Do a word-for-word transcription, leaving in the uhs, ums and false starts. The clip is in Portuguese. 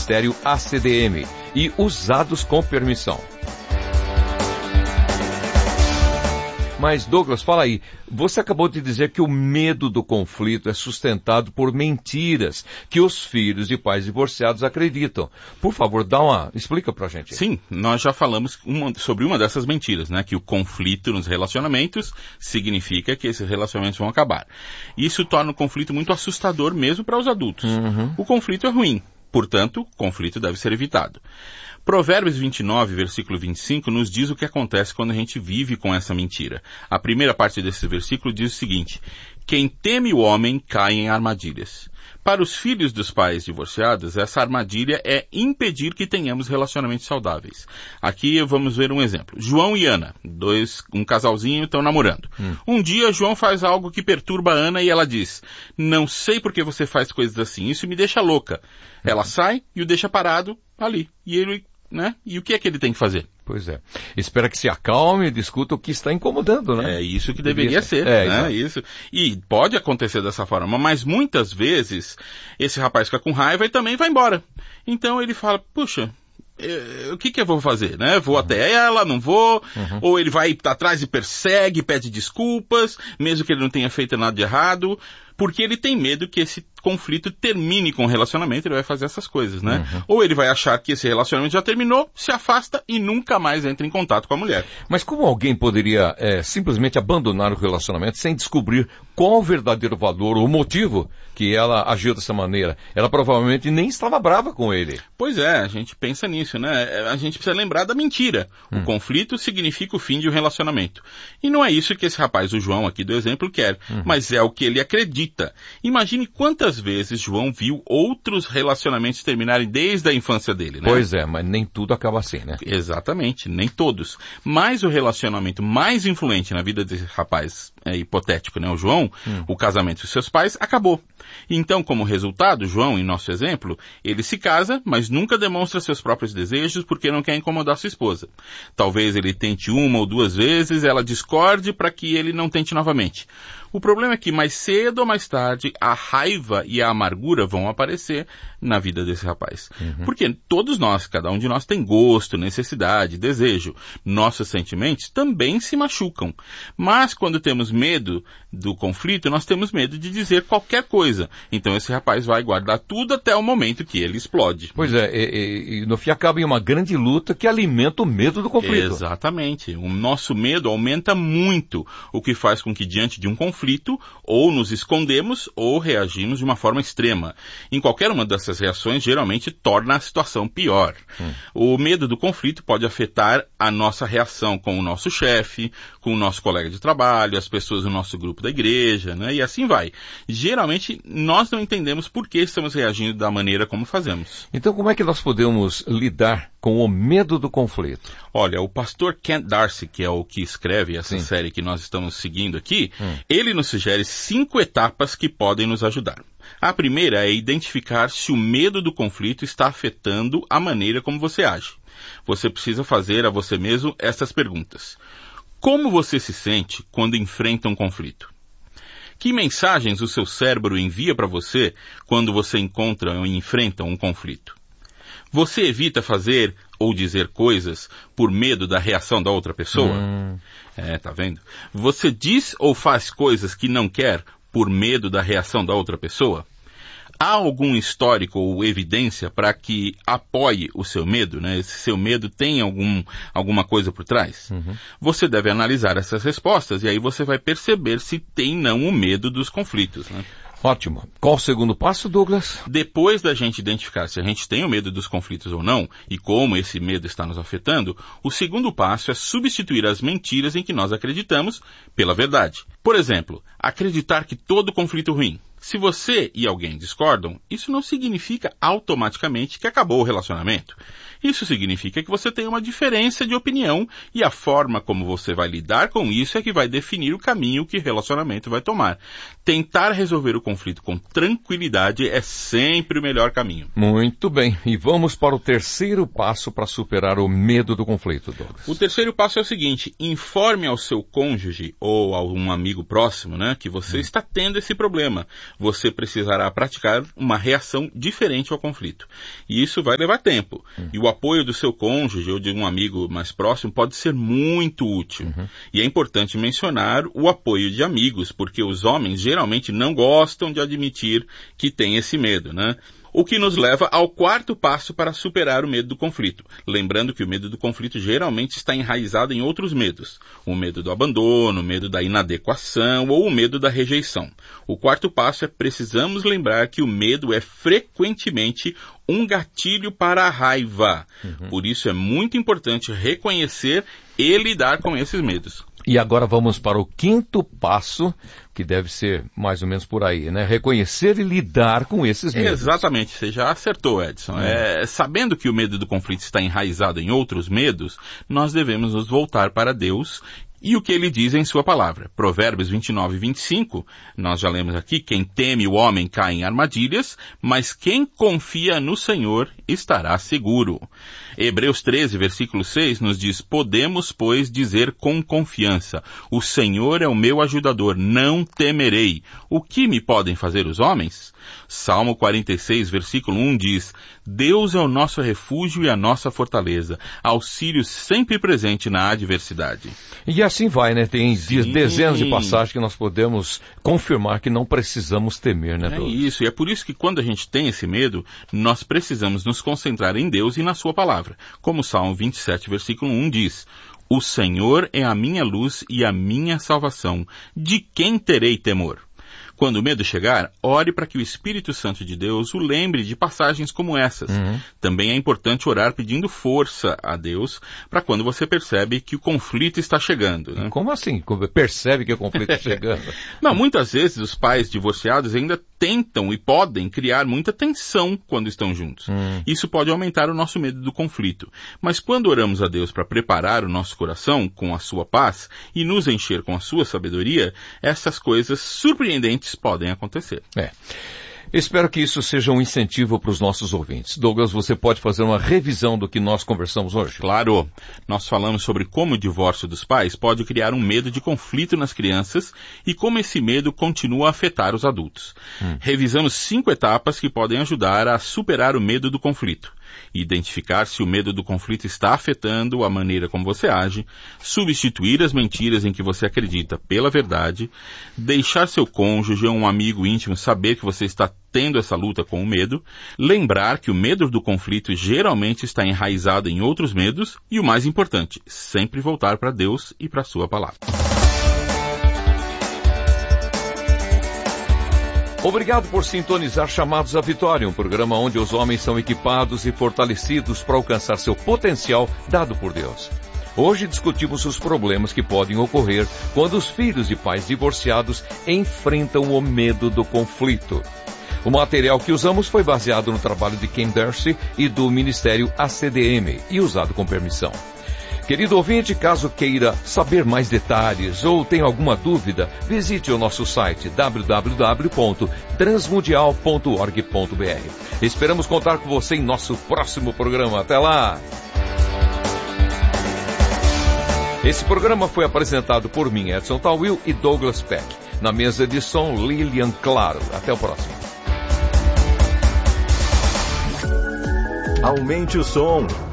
Ministério A C D M e usados com permissão. Mas, Douglas, fala aí, você acabou de dizer que o medo do conflito é sustentado por mentiras que os filhos de pais divorciados acreditam. Por favor, dá uma... explica pra gente. Sim, nós já falamos uma, sobre uma dessas mentiras, né? Que o conflito nos relacionamentos significa que esses relacionamentos vão acabar. Isso torna o conflito muito assustador mesmo para os adultos. Uhum. O conflito é ruim, portanto, o conflito deve ser evitado. Provérbios vinte e nove, versículo vinte e cinco, nos diz o que acontece quando a gente vive com essa mentira. A primeira parte desse versículo diz o seguinte: quem teme o homem cai em armadilhas. Para os filhos dos pais divorciados, essa armadilha é impedir que tenhamos relacionamentos saudáveis. Aqui vamos ver um exemplo. João e Ana, dois, um casalzinho, estão namorando. Hum. Um dia, João faz algo que perturba a Ana e ela diz: não sei por que você faz coisas assim, isso me deixa louca. Hum. Ela sai e o deixa parado ali. E ele... né? E o que é que ele tem que fazer? Pois é. Espera que se acalme e discuta o que está incomodando, né? É isso que deveria ser, é, né? Isso. E pode acontecer dessa forma, mas muitas vezes esse rapaz fica com raiva e também vai embora. Então ele fala, puxa, o que que eu vou fazer, né? Vou uhum. até ela, não vou, uhum. ou ele vai atrás e persegue, pede desculpas, mesmo que ele não tenha feito nada de errado, porque ele tem medo que esse conflito termine com o relacionamento, ele vai fazer essas coisas, né? Uhum. Ou ele vai achar que esse relacionamento já terminou, se afasta e nunca mais entra em contato com a mulher. Mas como alguém poderia é, simplesmente abandonar o relacionamento sem descobrir qual o verdadeiro valor ou motivo que ela agiu dessa maneira? Ela provavelmente nem estava brava com ele. Pois é, a gente pensa nisso, né? A gente precisa lembrar da mentira. Hum. O conflito significa o fim de um relacionamento. E não é isso que esse rapaz, o João aqui do exemplo, quer, hum. mas é o que ele acredita. Imagine quantas vezes João viu outros relacionamentos terminarem desde a infância dele, né? Pois é, mas nem tudo acaba assim, né? Exatamente, nem todos. Mas o relacionamento mais influente na vida desse rapaz é, hipotético, né? O João, hum. o casamento dos seus pais, acabou. Então, como resultado, João, em nosso exemplo, ele se casa, mas nunca demonstra seus próprios desejos porque não quer incomodar sua esposa. Talvez ele tente uma ou duas vezes, ela discorde para que ele não tente novamente. O problema é que mais cedo ou mais tarde a raiva e a amargura vão aparecer na vida desse rapaz. Uhum. Porque todos nós, cada um de nós tem gosto, necessidade, desejo. Nossos sentimentos também se machucam. Mas quando temos medo do conflito, nós temos medo de dizer qualquer coisa. Então esse rapaz vai guardar tudo até o momento que ele explode. Pois é, e, e no fim acaba em uma grande luta que alimenta o medo do conflito. Exatamente. O nosso medo aumenta muito, o que faz com que diante de um conflito conflito, ou nos escondemos, ou reagimos de uma forma extrema. Em qualquer uma dessas reações, geralmente torna a situação pior. Hum. O medo do conflito pode afetar a nossa reação com o nosso chefe, com o nosso colega de trabalho, as pessoas do nosso grupo da igreja, né? E assim vai. Geralmente, nós não entendemos por que estamos reagindo da maneira como fazemos. Então, como é que nós podemos lidar com o medo do conflito? Olha, o pastor Kent Darcy, que é o que escreve essa Sim. série que nós estamos seguindo aqui, hum. ele nos sugere cinco etapas que podem nos ajudar. A primeira é identificar se o medo do conflito está afetando a maneira como você age. Você precisa fazer a você mesmo essas perguntas. Como você se sente quando enfrenta um conflito? Que mensagens o seu cérebro envia para você quando você encontra ou enfrenta um conflito? Você evita fazer ou dizer coisas por medo da reação da outra pessoa? Hum. É, tá vendo? Você diz ou faz coisas que não quer por medo da reação da outra pessoa? Há algum histórico ou evidência para que apoie o seu medo, né? Esse seu medo tem algum, alguma coisa por trás? Uhum. Você deve analisar essas respostas e aí você vai perceber se tem não o medo dos conflitos, né? Ótimo. Qual o segundo passo, Douglas? Depois da gente identificar se a gente tem o medo dos conflitos ou não, e como esse medo está nos afetando, o segundo passo é substituir as mentiras em que nós acreditamos pela verdade. Por exemplo, acreditar que todo conflito é ruim. Se você e alguém discordam, isso não significa automaticamente que acabou o relacionamento. Isso significa que você tem uma diferença de opinião e a forma como você vai lidar com isso é que vai definir o caminho que o relacionamento vai tomar. Tentar resolver o conflito com tranquilidade é sempre o melhor caminho. Muito bem. E vamos para o terceiro passo para superar o medo do conflito, Douglas. O terceiro passo é o seguinte: informe ao seu cônjuge ou a um amigo próximo, né, que você hum. está tendo esse problema. você precisará praticar uma reação diferente ao conflito. E isso vai levar tempo. Uhum. E o apoio do seu cônjuge ou de um amigo mais próximo pode ser muito útil. Uhum. E é importante mencionar o apoio de amigos, porque os homens geralmente não gostam de admitir que têm esse medo, né? O que nos leva ao quarto passo para superar o medo do conflito. Lembrando que o medo do conflito geralmente está enraizado em outros medos. O medo do abandono, o medo da inadequação ou o medo da rejeição. O quarto passo é precisamos lembrar que o medo é frequentemente um gatilho para a raiva. Uhum. Por isso é muito importante reconhecer e lidar com esses medos. E agora vamos para o quinto passo, que deve ser mais ou menos por aí, né? Reconhecer e lidar com esses medos. Exatamente, você já acertou, Edson. É. É, sabendo que o medo do conflito está enraizado em outros medos, nós devemos nos voltar para Deus e o que ele diz em sua palavra. Provérbios vinte e nove, vinte e cinco, nós já lemos aqui, quem teme o homem cai em armadilhas, mas quem confia no Senhor estará seguro. Hebreus treze, versículo seis, nos diz, podemos, pois, dizer com confiança, o Senhor é o meu ajudador, não temerei. O que me podem fazer os homens? Salmo quarenta e seis, versículo um diz, Deus é o nosso refúgio e a nossa fortaleza, auxílio sempre presente na adversidade. E assim vai, né? Tem Sim. dezenas de passagens que nós podemos confirmar que não precisamos temer, né, É Douglas? isso, e é por isso que quando a gente tem esse medo, nós precisamos nos concentrar em Deus e na sua palavra. Como o Salmo vinte e sete, versículo um diz, o Senhor é a minha luz e a minha salvação. De quem terei temor? Quando o medo chegar, ore para que o Espírito Santo de Deus o lembre de passagens como essas. Uhum. Também é importante orar pedindo força a Deus para quando você percebe que o conflito está chegando. Né? Como assim? Percebe que o conflito está chegando? Não, muitas vezes os pais divorciados ainda tentam e podem criar muita tensão quando estão juntos. Hum. Isso pode aumentar o nosso medo do conflito. Mas quando oramos a Deus para preparar o nosso coração com a sua paz e nos encher com a sua sabedoria, essas coisas surpreendentes podem acontecer. É. Espero que isso seja um incentivo para os nossos ouvintes. Douglas, você pode fazer uma revisão do que nós conversamos hoje? Claro. Nós falamos sobre como o divórcio dos pais pode criar um medo de conflito nas crianças e como esse medo continua a afetar os adultos. Hum. Revisamos cinco etapas que podem ajudar a superar o medo do conflito. Identificar se o medo do conflito está afetando a maneira como você age, substituir as mentiras em que você acredita pela verdade, deixar seu cônjuge ou um amigo íntimo saber que você está tendo essa luta com o medo, lembrar que o medo do conflito geralmente está enraizado em outros medos e, o mais importante, sempre voltar para Deus e para a sua palavra. Obrigado por sintonizar Chamados à Vitória, um programa onde os homens são equipados e fortalecidos para alcançar seu potencial dado por Deus. Hoje discutimos os problemas que podem ocorrer quando os filhos de pais divorciados enfrentam o medo do conflito. O material que usamos foi baseado no trabalho de Ken Darcy e do Ministério A C D M e usado com permissão. Querido ouvinte, caso queira saber mais detalhes ou tenha alguma dúvida, visite o nosso site w w w ponto transmundial ponto org ponto b r. Esperamos contar com você em nosso próximo programa. Até lá! Esse programa foi apresentado por mim, Edson Tawil e Douglas Peck. Na mesa de som, Lilian Claro. Até o próximo. Aumente o som.